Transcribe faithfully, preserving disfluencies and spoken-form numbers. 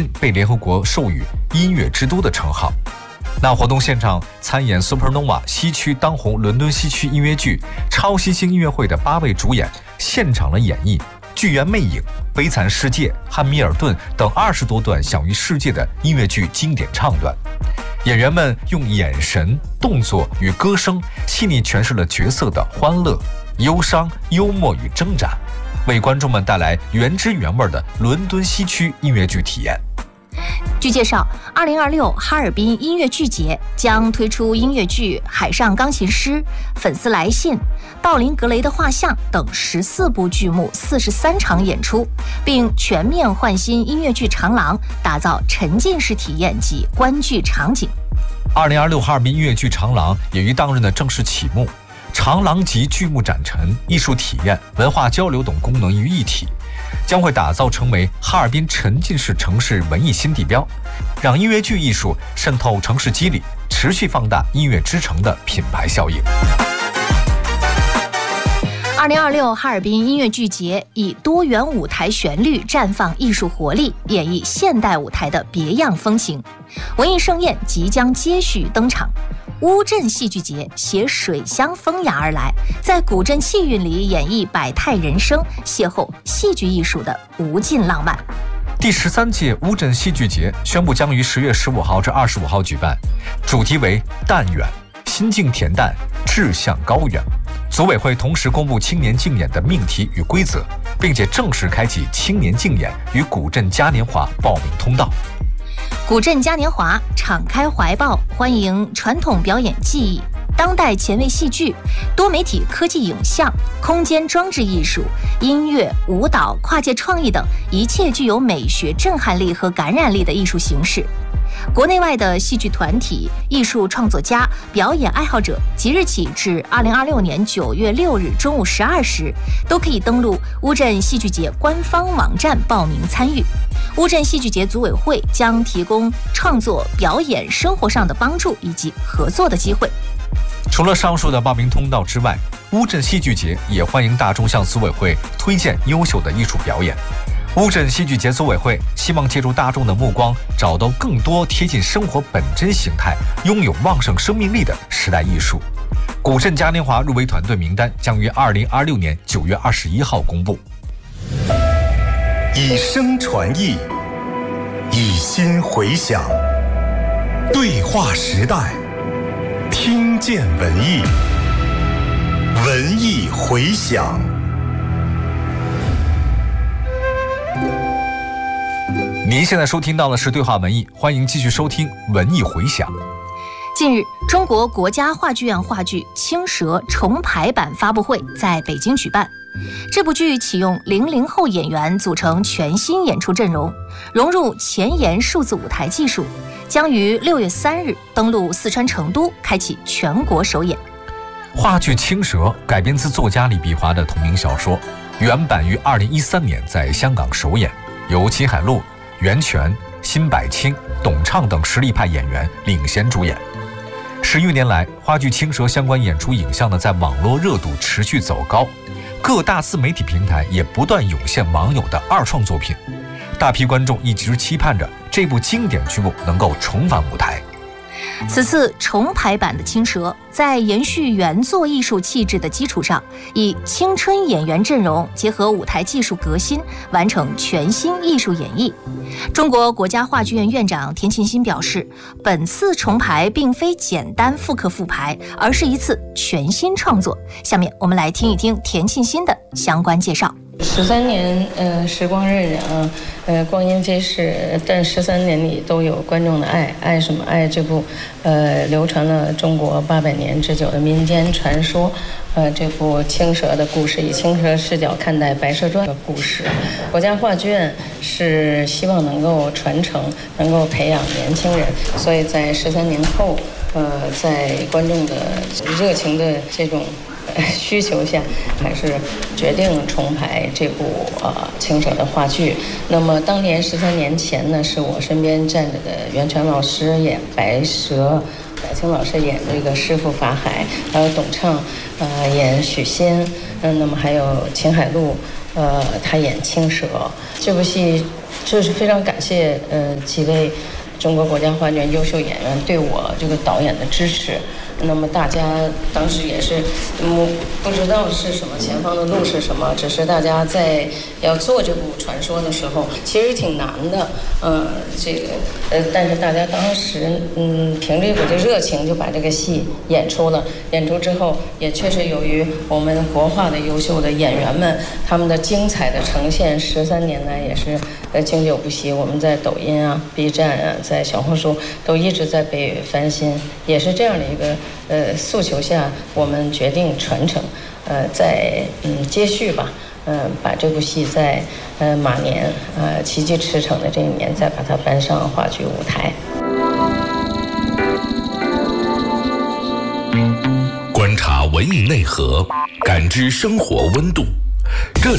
滨被联合国授予音乐之都的称号。那活动现场参演 Supernova 西区当红伦敦西区音乐剧超新星音乐会的八位主演现场的演绎《剧院魅影》《悲惨世界》《汉密尔顿》等二十多段享誉世界的音乐剧经典唱段。演员们用眼神、动作与歌声细腻诠释了角色的欢乐、忧伤、幽默与挣扎，为观众们带来原汁原味的伦敦西区音乐剧体验。 据介绍，二零二六哈尔滨音乐剧节将推出音乐剧《海上钢琴师》《粉丝来信》《道林格雷的画像》等十四部剧目、四十三场演出，并全面换新音乐剧长廊，打造沉浸式体验及观剧场景。 二零二六哈尔滨音乐剧长廊也于当日呢正式启幕，长廊集剧目展陈、艺术体验、文化交流等功能于一体，将会打造成为哈尔滨沉浸式城市文艺新地标，让音乐剧艺术渗透城市肌理，持续放大音乐之城的品牌效应。 二零二六哈尔滨音乐剧节以多元舞台旋律绽放艺术活力，演绎现代舞台的别样风情。文艺盛宴即将接续登场，乌镇戏剧节携水乡风雅而来，在古镇气韵里演绎百态人生，邂逅戏剧艺术的无尽浪漫。 第十三届乌镇戏剧节宣布将于十月十五号至二十五号举办，主题为淡远，心境恬淡，志向高远。组委会同时公布青年竞演的命题与规则，并且正式开启青年竞演与古镇嘉年华报名通道。 古镇嘉年华敞开怀抱，欢迎传统表演技艺、当代前卫戏剧、多媒体科技影像、空间装置艺术、音乐、舞蹈、跨界创意等一切具有美学震撼力和感染力的艺术形式。国内外的戏剧团体、艺术创作家、表演爱好者，即日起至二零二六年九月六日中午十二时，都可以登录乌镇戏剧节官方网站报名参与。乌镇戏剧节组委会将提供创作、表演、生活上的帮助以及合作的机会。 除了上述的报名通道之外，乌镇戏剧节也欢迎大众向组委会推荐优秀的艺术表演。乌镇戏剧节组委会希望借助大众的目光，找到更多贴近生活本真形态、拥有旺盛生命力的时代艺术。古镇嘉年华入围团队名单将于二零二六年九月二十一号公布。 以声传艺，以心回响，对话时代，听见文艺，文艺回响。 您现在收听到的是对话文艺，欢迎继续收听文艺回响。 近日，中国国家话剧院话剧《青蛇》重排版发布会在北京举办。这部剧启用零零后演员组成全新演出阵容，融入前沿数字舞台技术，将于六月三日登陆四川成都，开启全国首演。 话剧《青蛇》改编自作家李碧华的同名小说，原版于二零一三年在香港首演，由秦海璐、袁泉、辛柏青、董畅等实力派演员领衔主演。十余年来，话剧《青蛇》相关演出影像呢，在网络热度持续走高，各大自媒体平台也不断涌现网友的二创作品，大批观众一直期盼着这部经典剧目能够重返舞台。 此次重排版的《青蛇》在延续原作艺术气质的基础上，以青春演员阵容结合舞台技术革新，完成全新艺术演绎。中国国家话剧院院长田沁鑫表示，本次重排并非简单复刻复排，而是一次全新创作。下面我们来听一听田沁鑫的相关介绍。 十三年，呃，时光荏苒，呃，光阴飞逝，但十三年里都有观众的爱，爱什么？爱这部，呃，流传了中国八百年之久的民间传说，呃，这部青蛇的故事，以青蛇视角看待白蛇传的故事。国家话剧院是希望能够传承，能够培养年轻人，所以在十三年后，呃，在观众的热情的这种需求下，还是决定重排这部呃青蛇的话剧。那么当年十三年前呢，是我身边站着的袁泉老师演白蛇，柏青老师演这个师傅法海，还有董畅呃演许仙，嗯，那么还有秦海璐呃，他演青蛇这部戏，这是非常感谢呃几位中国国家话剧院优秀演员对我这个导演的支持。那么大家当时也是，嗯，不知道是什么前方的路是什么，只是大家在要做这部传说的时候，其实挺难的，嗯，这个呃，但是大家当时嗯凭着一股的热情就把这个戏演出了。演出之后，也确实由于我们国画的优秀的演员们他们的精彩的呈现，十三年来也是呃经久不息。我们在抖音啊、B 站啊、在小红书都一直在被翻新，也是这样的一个。呃，诉求下，我们决定传承，呃，在嗯接续吧，嗯、呃，把这部戏在呃马年呃奇迹驰骋的这一年，再把它搬上话剧舞台。 观察文艺内核，感知生活温度。这